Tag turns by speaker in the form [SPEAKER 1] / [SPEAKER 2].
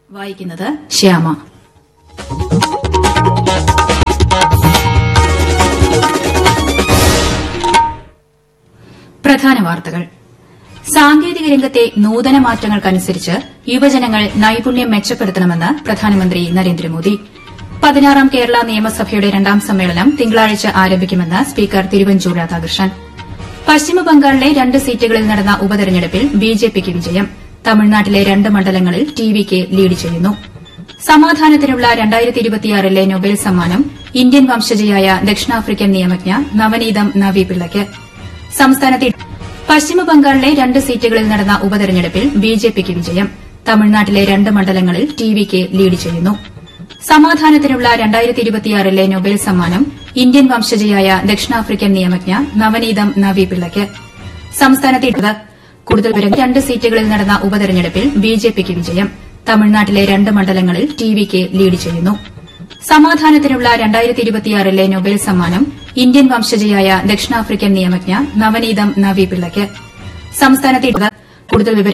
[SPEAKER 1] വായിക്കുന്നത് ശ്യാമ. പ്രധാന വാർത്തകൾ. സാങ്കേതിക രംഗത്തെ നൂതന മാറ്റങ്ങൾക്കനുസരിച്ച് യുവജനങ്ങൾ നൈപുണ്യം മെച്ചപ്പെടുത്തണമെന്ന് പ്രധാനമന്ത്രി നരേന്ദ്രമോദി. 16ാം കേരള നിയമസഭയുടെ 2ാം സമ്മേളനം തിങ്കളാഴ്ച ആരംഭിക്കുമെന്ന് സ്പീക്കർ തിരുവഞ്ചൂർ രാധാകൃഷ്ണൻ. പശ്ചിമബംഗാളിലെ 2 സീറ്റുകളിൽ നടന്ന ഉപതെരഞ്ഞെടുപ്പിൽ ബിജെപിക്ക് വിജയം. തമിഴ്നാട്ടിലെ 2 മണ്ഡലങ്ങളിൽ ടിവികെ ലീഡ് ചെയ്യുന്നു. സമാധാനത്തിനുള്ള 2026ലെ നൊബേൽ സമ്മാനം ഇന്ത്യൻ വംശജയായ ദക്ഷിണാഫ്രിക്കൻ നിയമജ്ഞ നവനീതം നവി പിള്ളയ്ക്ക്. സംസ്ഥാനത്തെ പശ്ചിമബംഗാളിലെ 2 സീറ്റുകളിൽ നടന്ന ഉപതെരഞ്ഞെടുപ്പിൽ ബിജെപിക്ക് വിജയം. തമിഴ്നാട്ടിലെ 2 മണ്ഡലങ്ങളിൽ ടിവികെ ലീഡ് ചെയ്യുന്നു. സമാധാനത്തിനുള്ള 2026ലെ നൊബേൽ സമ്മാനം ഇന്ത്യൻ വംശജയായ ദക്ഷിണാഫ്രിക്കൻ നിയമജ്ഞ നവനീതം നവി പിള്ളയ്ക്ക്. സംസ്ഥാനത്തെ കൂടുതൽ 2 സീറ്റുകളിൽ നടന്ന ഉപതെരഞ്ഞെടുപ്പിൽ ബിജെപിക്ക് വിജയം. തമിഴ്നാട്ടിലെ 2 മണ്ഡലങ്ങളിൽ ടിവികെ ലീഡ് ചെയ്യുന്നു. സമാധാനത്തിനുള്ള 2026ലെ നൊബേൽ സമ്മാനം ഇന്ത്യൻ വംശജയായ ദക്ഷിണാഫ്രിക്കൻ നിയമജ്ഞ നവനീതം നവി പിള്ളയ്ക്ക്. സംസ്ഥാനത്തെ കൂടുതൽ